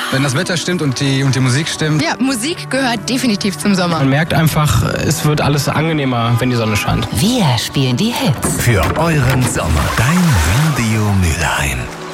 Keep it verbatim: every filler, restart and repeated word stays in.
Wenn das Wetter stimmt und die, und die Musik stimmt. Ja, Musik gehört definitiv zum Sommer. Man merkt einfach, es wird alles angenehmer, wenn die Sonne scheint. Wir spielen die Hits. Für euren Sommer. Dein Radio Mülheim.